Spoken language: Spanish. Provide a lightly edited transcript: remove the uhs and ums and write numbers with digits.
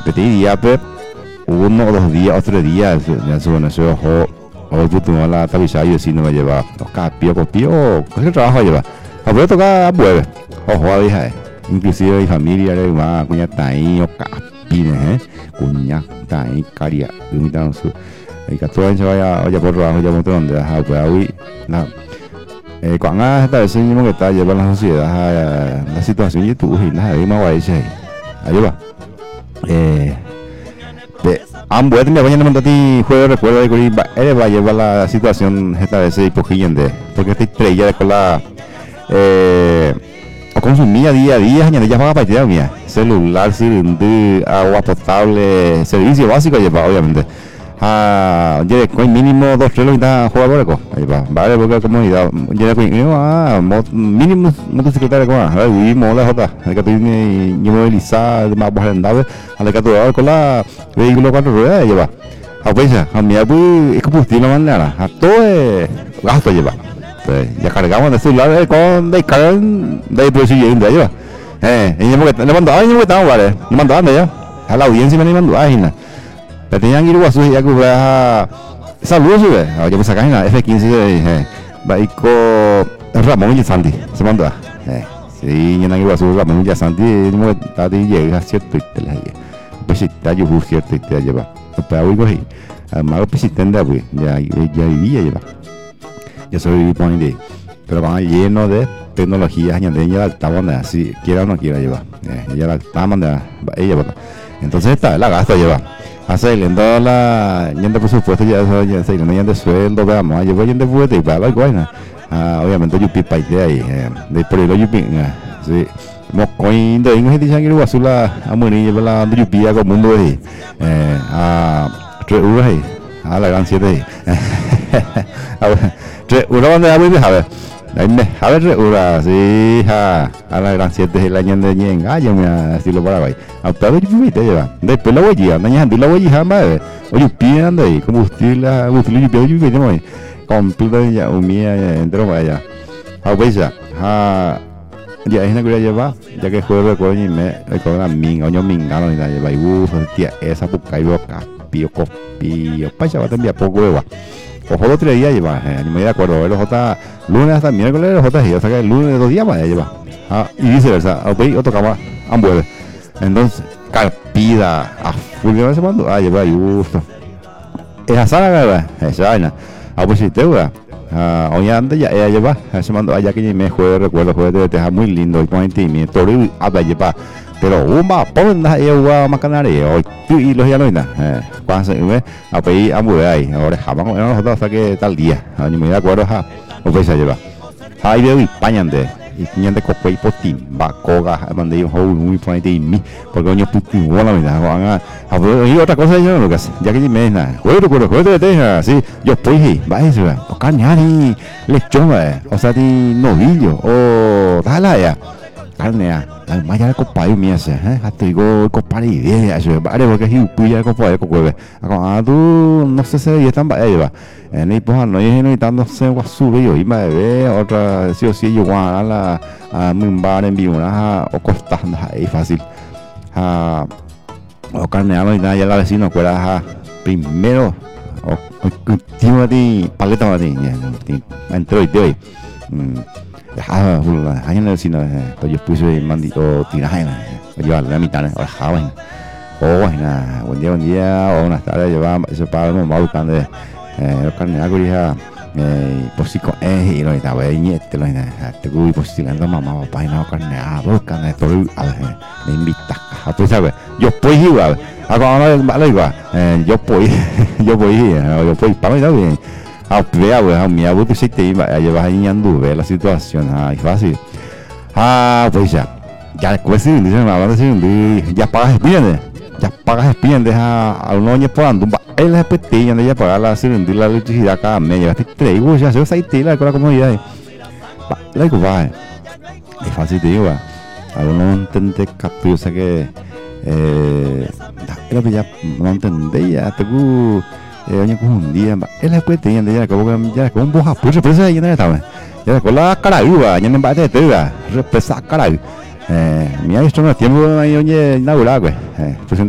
repetiría, pues, 1 o 2 días, o 3 días, ya se bueno, eso, o tú tomas la tabiza y si no me lleva, copio, cualquier trabajo lleva. A poder tocar mueve, ojo, a hija, inclusive mi familia, más, cuña taí, o capines, cuña taí, caria, un su. Y que todo eso vaya por trabajo, ya por donde, pues, hoy, nada. Cuando esta vez mismo que está llevando la sociedad a la situación y tú, y nada, ahí me voy a decir, ahí va. Ambos me vayan a mandar ti juego de recuerdo de que él va a llevar la situación esta vez y poquillente, porque esta estrella de cola o consumía día a día, ya paga para tirar mía, celular, cilindro, agua potable, servicio básico lleva obviamente. Ya con mínimo 2-3 lo está jugando ahí va, vale, porque comunidad ya con mínimo motocicleta con vivimos la jota, hay que tener movilizar más barrendable, hay que todo con la vehículo 4 ruedas lleva. A pesar, a mí es combustible mañana, a todo es gasto lleva. Ya cargamos el celular con descarga de precio de lleva. Le mandó a mí vale, le mandó a ya. A la audiencia me mandó a Gina. Le tenían que ir a su ya que saludos, ya me sacan la F15 va y con Ramón y Santi, se mandó. Sí, ya no hay su Ramón y Santi, no está de llega cierto y te la lleva. Pues está yo cierto y te la lleva. Pero hoy cogí, además persistente pues ya vivía lleva. Yo soy point pero van lleno de tecnologías ya la estaban así, quiera o no quiera llevar. Ya la estaban de ella, entonces esta la gasta lleva. Hace lento la yendo por supuesto ya se no yendo sueldo veamos yo voy yendo fuerte y para la guayna obviamente yo pipa idea ahí de por el yo pinga sí mo coin de ingo gente que wasula amuni bala yo pia con mundo ahí a 3 euros ahí a la gran 7 ahí 3 euros donde a ver ahí me a ver 3 euros sí a la gran 7 el año de ñen yo me estilo Paraguay a todo yo me te lleva después la huella mañana la huella jamás oye pia anda ahí combustible yo me tengo ahí completo ya umía entero vaya a ver ya ya es una cosa lleva ya que juego con y me con la minga oño mingano y la lleva y tía esa puca y boca pío copio pasa va a cambiar poco eva ojo 2 3 días lleva ni me de acuerdo los J lunes hasta miércoles los J y hasta que el lunes 2 días más lleva y viceversa ok otro cama ambos entonces carpida a full que se mandó lleva y gusto esa sala esa vaina pues si te va hoy antes ya ella lleva se mandó allá que me juego recuerdo juego de teja muy lindo y con sentimiento a llevar pero uma ponda ella más canaria hoy y los ya no nada cuando se ve a pedir ambos ahí ahora jamás nosotros hasta que tal día ni me de acuerdo o pues se lleva ahí de España y tienen de copa y potín bacoga mandé yo muy fuerte y mí porque coño putín buena vida y otra cosa yo lo que hace ya que me nada juego de teja sí yo pues va eso o cañari lechón o sea de novillo o dale ya carne ya más ya copa y me hace hasta digo copa y idea eso vale porque es puya copa de copa tú no sé si están va en el pues no es no tanto se va sube yo y me ve otra sí o sí yo a la a mi bar en vivo o costando ahí fácil o carne y nada ya la vecino fuera primero o último de paleta de entró y te hoy ahí en el vecino yo puse mandito tiraje yo a la mitad o joven buen día o unas tardes llevaba eso para me va buscando los carneros ya por si con y lo estaba ahí te lo te voy por si ando mamá papá y no carneros todo me invita a pues sabes yo pues igual a igual yo pues para mí también vea mi abuelo que se te iba a llevar ahí anduve la situación fácil pues ya después ya pagas expiendes a un año por ando él es pequeño de ya pagar la electricidad cada mes llegaste 3 euros ya se va a salir con la comodidad la digo va es fácil te digo no entendés capítulo o sea que era que ya no entendía te oye con un día él es pequeño de ya como un boja pues represa ya no estaba ya con la cara ya no me de tega represa cara mira esto no tiempo ahí oye inaugurar pues